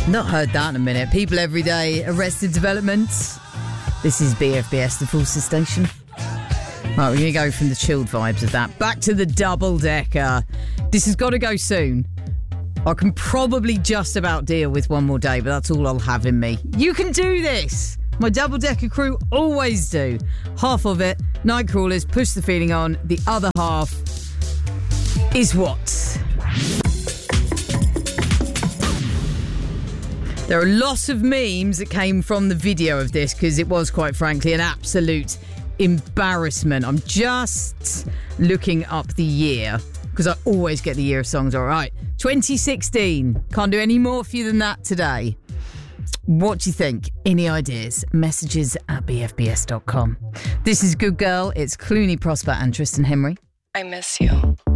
Not heard that in a minute. People every day, Arrested Development. This is BFBS, the Forces Station. Right, we're going to go from the chilled vibes of that back to the double-decker. This has got to go soon. I can probably just about deal with one more day, but that's all I'll have in me. You can do this! My double-decker crew always do. Half of it, Nightcrawlers, Push the Feeling On. The other half is what? There are lots of memes that came from the video of this because it was, quite frankly, an absolute embarrassment. I'm just looking up the year because I always get the year of songs all right. 2016. Can't do any more for you than that today. What do you think? Any ideas? Messages at bfbs.com. This is Good Girl. It's Clooney, Prosper and Tristan Henry. I miss you.